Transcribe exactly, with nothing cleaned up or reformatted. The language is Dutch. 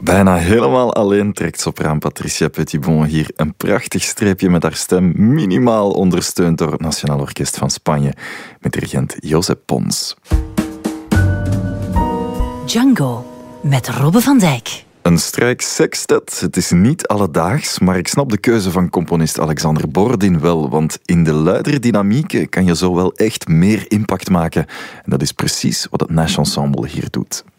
Bijna helemaal alleen trekt sopraan Patricia Petitbon hier een prachtig streepje met haar stem, minimaal ondersteund door het Nationaal Orkest van Spanje, met dirigent Josep Pons. Django, met Robbe van Dijk. Een strijksextet, het is niet alledaags, maar ik snap de keuze van componist Alexander Borodin wel, want in de luidere dynamieken kan je zo wel echt meer impact maken. En dat is precies wat het Nash Ensemble hier doet.